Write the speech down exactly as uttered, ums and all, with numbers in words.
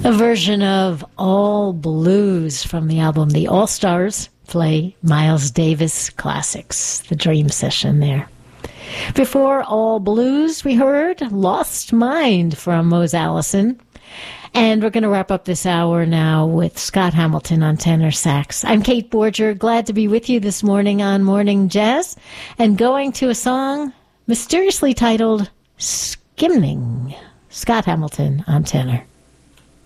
A version of All Blues from the album The All-Stars play Miles Davis classics, the Dream Session there. Before All Blues, we heard Lost Mind from Mose Allison. And we're going to wrap up this hour now with Scott Hamilton on tenor sax. I'm Kate Borger, glad to be with you this morning on Morning Jazz, and going to a song mysteriously titled Skimming. Scott Hamilton on tenor.